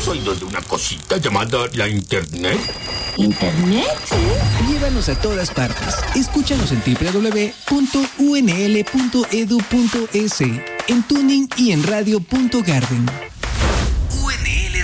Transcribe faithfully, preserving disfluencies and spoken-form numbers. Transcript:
¿Has oído de una cosita llamada la Internet? ¿Internet? ¿Sí? Llévanos a todas partes. Escúchanos en doble u doble u doble u punto u n l punto e d u punto e s, en Tuning y en radio punto garden.